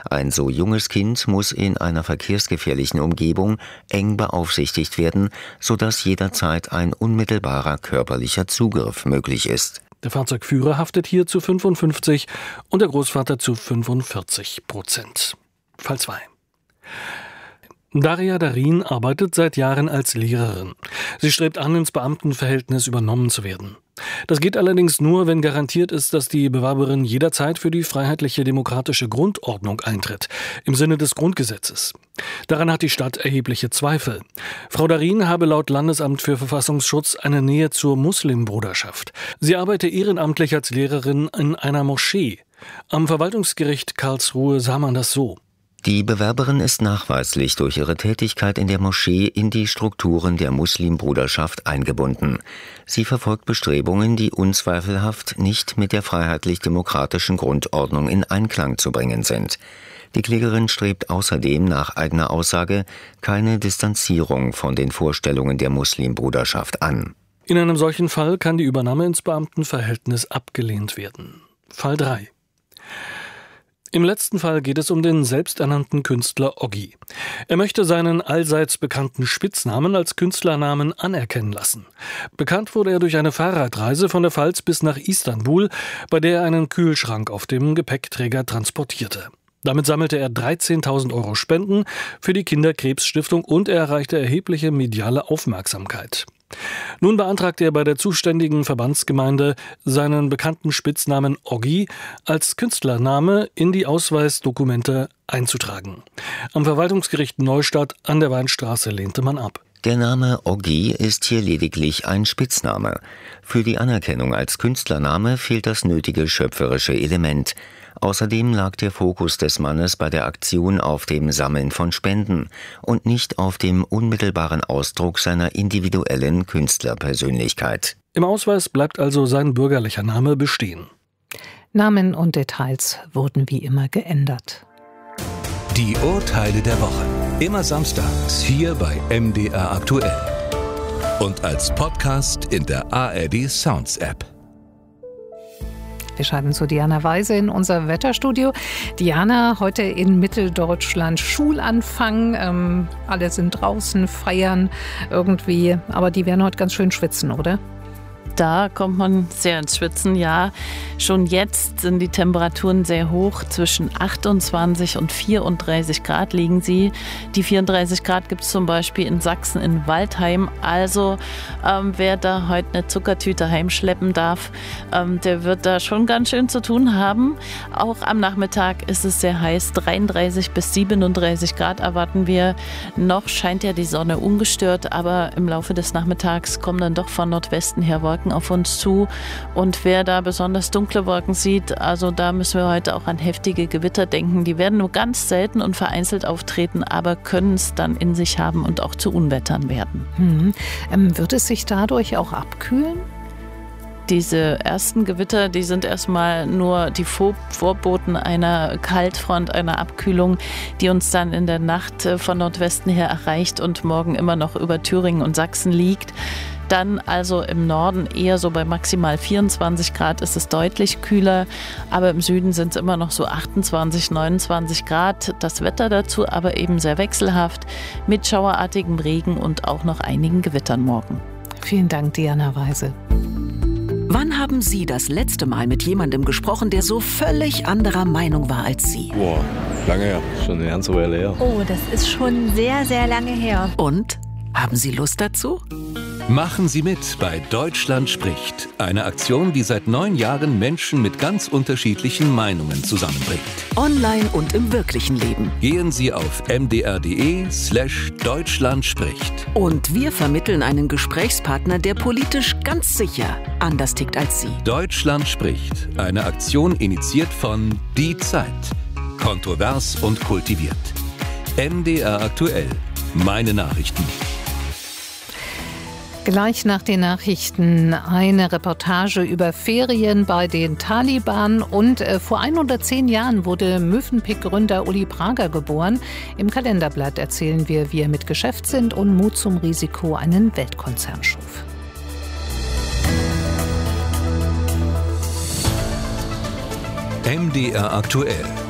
Ein so junges Kind muss in einer verkehrsgefährlichen Umgebung eng beaufsichtigt werden, sodass jederzeit ein unmittelbarer körperlicher Zugriff möglich ist. Der Fahrzeugführer haftet hier zu 55% und der Großvater zu 45%. Fall 2. Daria Darin arbeitet seit Jahren als Lehrerin. Sie strebt an, ins Beamtenverhältnis übernommen zu werden. Das geht allerdings nur, wenn garantiert ist, dass die Bewerberin jederzeit für die freiheitliche demokratische Grundordnung eintritt, im Sinne des Grundgesetzes. Daran hat die Stadt erhebliche Zweifel. Frau Darin habe laut Landesamt für Verfassungsschutz eine Nähe zur Muslimbruderschaft. Sie arbeite ehrenamtlich als Lehrerin in einer Moschee. Am Verwaltungsgericht Karlsruhe sah man das so. Die Bewerberin ist nachweislich durch ihre Tätigkeit in der Moschee in die Strukturen der Muslimbruderschaft eingebunden. Sie verfolgt Bestrebungen, die unzweifelhaft nicht mit der freiheitlich-demokratischen Grundordnung in Einklang zu bringen sind. Die Klägerin strebt außerdem nach eigener Aussage keine Distanzierung von den Vorstellungen der Muslimbruderschaft an. In einem solchen Fall kann die Übernahme ins Beamtenverhältnis abgelehnt werden. Fall 3. Im letzten Fall geht es um den selbsternannten Künstler Oggi. Er möchte seinen allseits bekannten Spitznamen als Künstlernamen anerkennen lassen. Bekannt wurde er durch eine Fahrradreise von der Pfalz bis nach Istanbul, bei der er einen Kühlschrank auf dem Gepäckträger transportierte. Damit sammelte er 13.000 € Spenden für die Kinderkrebsstiftung und er erreichte erhebliche mediale Aufmerksamkeit. Nun beantragte er bei der zuständigen Verbandsgemeinde, seinen bekannten Spitznamen Oggi als Künstlername in die Ausweisdokumente einzutragen. Am Verwaltungsgericht Neustadt an der Weinstraße lehnte man ab. Der Name Oggi ist hier lediglich ein Spitzname. Für die Anerkennung als Künstlername fehlt das nötige schöpferische Element. Außerdem lag der Fokus des Mannes bei der Aktion auf dem Sammeln von Spenden und nicht auf dem unmittelbaren Ausdruck seiner individuellen Künstlerpersönlichkeit. Im Ausweis bleibt also sein bürgerlicher Name bestehen. Namen und Details wurden wie immer geändert. Die Urteile der Woche. Immer samstags hier bei MDR aktuell. Und als Podcast in der ARD Sounds App. Wir schalten zu Diana Weise in unser Wetterstudio. Diana, heute in Mitteldeutschland Schulanfang. Alle sind draußen, feiern irgendwie. Aber die werden heute ganz schön schwitzen, oder? Da kommt man sehr ins Schwitzen, ja. Schon jetzt sind die Temperaturen sehr hoch. Zwischen 28 und 34 Grad liegen sie. Die 34 Grad gibt es zum Beispiel in Sachsen in Waldheim. Also wer da heute eine Zuckertüte heimschleppen darf, der wird da schon ganz schön zu tun haben. Auch am Nachmittag ist es sehr heiß. 33 bis 37 Grad erwarten wir. Noch scheint ja die Sonne ungestört, aber im Laufe des Nachmittags kommen dann doch von Nordwesten her Wolken auf uns zu. Und wer da besonders dunkle Wolken sieht, also da müssen wir heute auch an heftige Gewitter denken. Die werden nur ganz selten und vereinzelt auftreten, aber können es dann in sich haben und auch zu Unwettern werden. Wird es sich dadurch auch abkühlen? Diese ersten Gewitter, die sind erstmal nur die Vorboten einer Kaltfront, einer Abkühlung, die uns dann in der Nacht von Nordwesten her erreicht und morgen immer noch über Thüringen und Sachsen liegt. Dann also im Norden eher so bei maximal 24 Grad ist es deutlich kühler, aber im Süden sind es immer noch so 28, 29 Grad. Das Wetter dazu aber eben sehr wechselhaft mit schauerartigem Regen und auch noch einigen Gewittern morgen. Vielen Dank, Diana Weise. Wann haben Sie das letzte Mal mit jemandem gesprochen, der so völlig anderer Meinung war als Sie? Boah, lange her, schon eine ganze Weile her. Oh, das ist schon sehr, sehr lange her. Und? Haben Sie Lust dazu? Machen Sie mit bei Deutschland spricht. Eine Aktion, die seit 9 Jahren Menschen mit ganz unterschiedlichen Meinungen zusammenbringt. Online und im wirklichen Leben. Gehen Sie auf mdr.de/Deutschland spricht. Und wir vermitteln einen Gesprächspartner, der politisch ganz sicher anders tickt als Sie. Deutschland spricht. Eine Aktion initiiert von Die Zeit. Kontrovers und kultiviert. MDR aktuell. Meine Nachrichten. Gleich nach den Nachrichten eine Reportage über Ferien bei den Taliban und vor 110 Jahren wurde Mövenpick-Gründer Uli Prager geboren. Im Kalenderblatt erzählen wir, wie er mit Geschäftssinn und Mut zum Risiko einen Weltkonzern schuf. MDR aktuell.